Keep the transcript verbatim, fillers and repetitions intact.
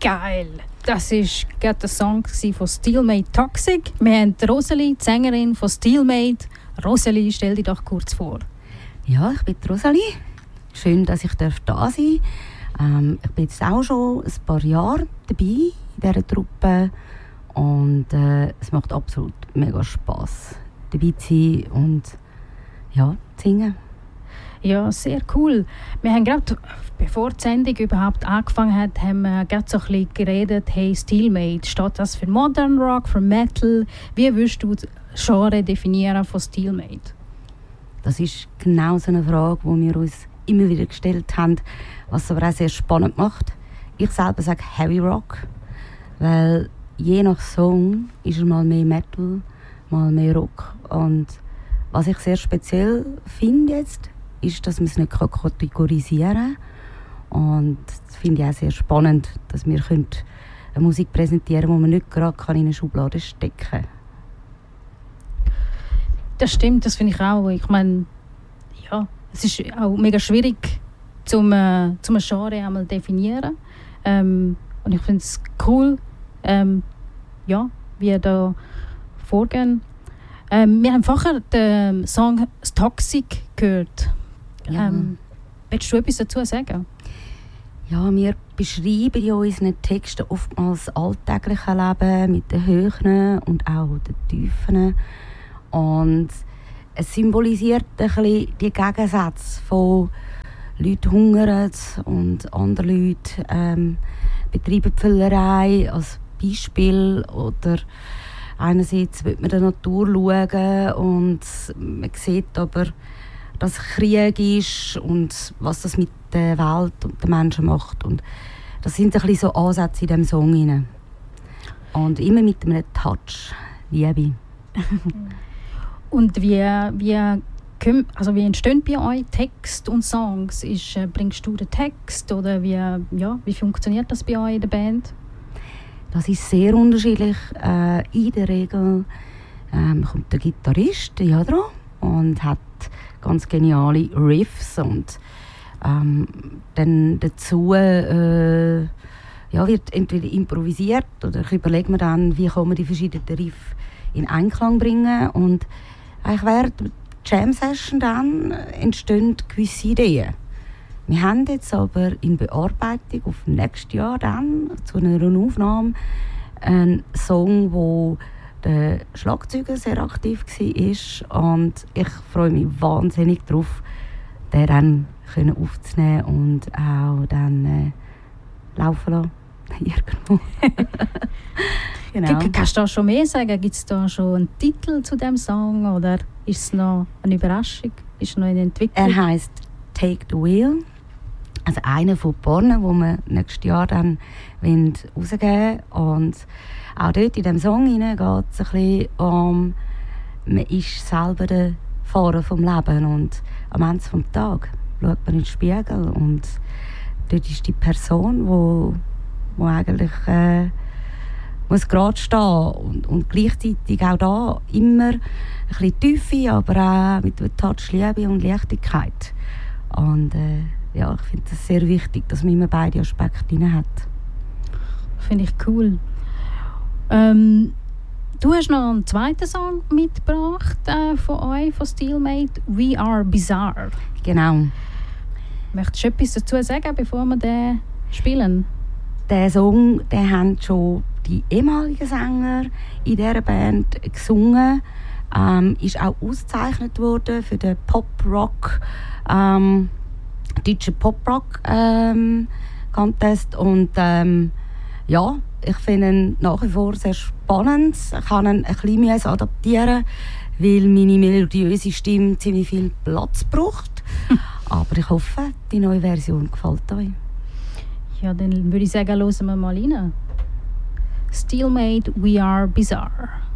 Geil! Das war gerade der Song von Steelmate Toxic. Wir haben Rosalie, die Sängerin von Steelmate. Rosalie, stell dich doch kurz vor. Ja, ich bin Rosalie. Schön, dass ich da sein darf. Ähm, ich bin jetzt auch schon ein paar Jahre dabei in dieser Truppe. Und äh, es macht absolut mega Spass, dabei zu sein und ja, zu singen. Ja, sehr cool. Wir haben gerade, bevor die Sendung überhaupt angefangen hat, haben wir gerade so ein bisschen geredet, hey, Steelmate, steht das für Modern Rock, für Metal? Wie würdest du das Genre definieren von Steelmate? Das ist genau so eine Frage, die wir uns immer wieder gestellt haben, was es aber auch sehr spannend macht. Ich selber sage Heavy Rock, weil je nach Song ist er mal mehr Metal, mal mehr Rock. Und was ich sehr speziell finde jetzt, ist, dass man es nicht kategorisieren kann. Und das finde ich auch sehr spannend, dass wir eine Musik präsentieren können, die man nicht gerade in eine Schublade stecken kann. Das stimmt, das finde ich auch. Ich meine, ja, es ist auch mega schwierig, zum, äh, zum Genre einmal definieren. Ähm, und ich finde es cool, ähm, ja, wie ihr da vorgehen. Ähm, wir haben vorher den Song «Toxic» gehört. Ja. Ähm, willst du etwas dazu sagen? Ja, wir beschreiben in unseren Texten oftmals das alltägliche Leben mit den Höhen und auch den Tiefen. Und es symbolisiert ein bisschen die Gegensätze von Leute hungern und andere Leute ähm, betreiben die Völlerei als Beispiel. Oder einerseits will man der Natur schauen und man sieht aber, dass Krieg ist und was das mit der Welt und den Menschen macht. Und das sind ein bisschen so Ansätze in diesem Song rein. Und immer mit einem Touch Liebe. Und wie, wie, also wie entstehen bei euch Text und Songs? Ist, äh, bringst du den Text oder wie, ja, wie funktioniert das bei euch in der Band? Das ist sehr unterschiedlich. Äh, in der Regel ähm, kommt der Gitarrist, der Jadro, und hat ganz geniale Riffs und ähm, dann dazu äh, ja, wird entweder improvisiert oder ich überlege mir dann, wie kann man die verschiedenen Riffs in Einklang bringen. Und eigentlich während der Jam-Session dann entstehen gewisse Ideen. Wir haben jetzt aber in Bearbeitung auf nächstes Jahr dann zu einer Aufnahme einen Song, wo der Schlagzeuger sehr aktiv war. Und ich freue mich wahnsinnig darauf, den dann aufzunehmen und auch dann äh, laufen lassen. Irgendwo. Genau. Kannst du da schon mehr sagen? Gibt es da schon einen Titel zu dem Song oder ist es noch eine Überraschung? Ist noch in Entwicklung? Er heisst «Take the Wheel». Also einer von Bornen, die wir nächstes Jahr dann rausgeben wollen. Und auch dort in diesem Song geht es ein bisschen um, man ist selber der Fahrer vom Leben und am Ende des Tages schaut man in den Spiegel und dort ist die Person, wo, wo eigentlich äh, muss gerade stehen und, und gleichzeitig auch da immer ein bisschen Tiefe, aber auch mit einem Touch Liebe und Leichtigkeit. Und äh, ja, ich finde es sehr wichtig, dass man immer beide Aspekte drin hat. Finde ich cool. Ähm, du hast noch einen zweiten Song mitgebracht äh, von euch, von Steelmate, «We Are Bizarre». Genau. Möchtest du etwas dazu sagen, bevor wir den spielen? Den Song, den haben schon die ehemaligen Sänger in dieser Band gesungen. Ähm, ist auch ausgezeichnet worden für den Pop-Rock, ähm, deutschen Pop-Rock-Contest. Ähm, und ähm, ja, ich finde ihn nach wie vor sehr spannend. Ich kann ihn ein bisschen adaptieren, weil meine melodiöse Stimme ziemlich viel Platz braucht. Aber ich hoffe, die neue Version gefällt euch. Ja, dann würde ich sagen, hören wir mal rein. Steelmate, «We Are Bizarre».